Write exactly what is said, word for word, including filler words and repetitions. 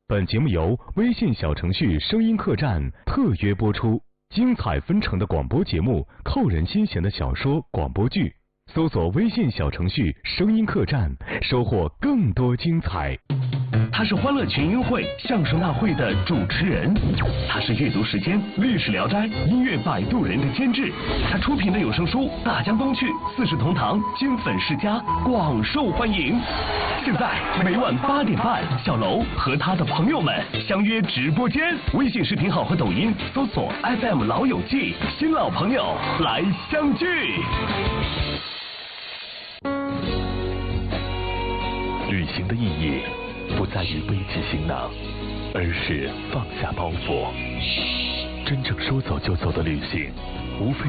本节目由微信小程序声音客栈特约播出，精彩纷呈的广播节目，扣人心弦的小说、广播剧，搜索微信小程序声音客栈，收获更多精彩。 他是欢乐群英会相声大会的主持人，他是阅读时间历史聊斋音乐摆渡人的监制，他出品的有声书《大江东去》《四世同堂》金粉世家广受欢迎。现在每晚八点半，小楼和他的朋友们相约直播间，微信视频号和抖音搜索 F M 老友记，新老朋友来相聚。旅行的意义不在于背起行囊，而是放下包袱。真正说走就走的旅行，无非